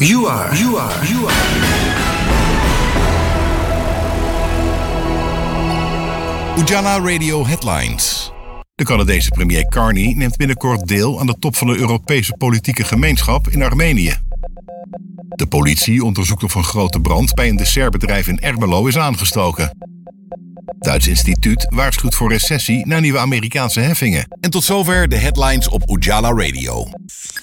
You are. Ujala Radio Headlines. De Canadese premier Carney neemt binnenkort deel aan de top van de Europese politieke gemeenschap in Armenië. De politie onderzoekt of een grote brand bij een dessertbedrijf in Ermelo is aangestoken. Duits instituut waarschuwt voor recessie na nieuwe Amerikaanse heffingen. En tot zover de headlines op Ujala Radio.